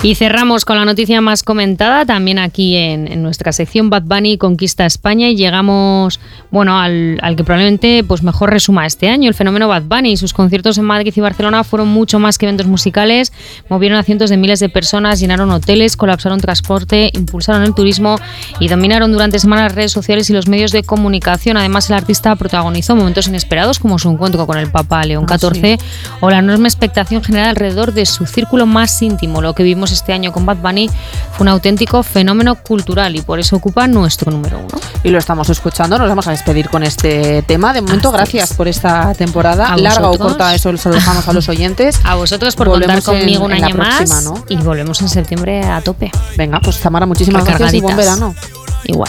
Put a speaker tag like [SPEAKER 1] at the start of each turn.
[SPEAKER 1] Y cerramos con la noticia más comentada también aquí en nuestra sección. Bad Bunny conquista España y llegamos al que probablemente pues mejor resuma este año, el fenómeno Bad Bunny. Sus conciertos en Madrid y Barcelona fueron mucho más que eventos musicales, movieron a cientos de miles de personas, llenaron hoteles, colapsaron transporte, impulsaron el turismo y dominaron durante semanas redes sociales y los medios de comunicación. Además, el artista protagonizó momentos inesperados como su encuentro con el Papa León XIV o la enorme expectación general alrededor de su círculo más íntimo. Lo que vimos este año con Bad Bunny fue un auténtico fenómeno cultural y por eso ocupa nuestro número 1.
[SPEAKER 2] Y lo estamos escuchando, nos vamos a despedir con este tema. De momento, gracias por esta temporada. Larga o corta, eso se lo dejamos a los oyentes.
[SPEAKER 1] A vosotros por contar conmigo un año más, ¿no? Y volvemos en septiembre a tope.
[SPEAKER 2] Venga, pues Tamara, muchísimas gracias y buen verano.
[SPEAKER 1] Igual.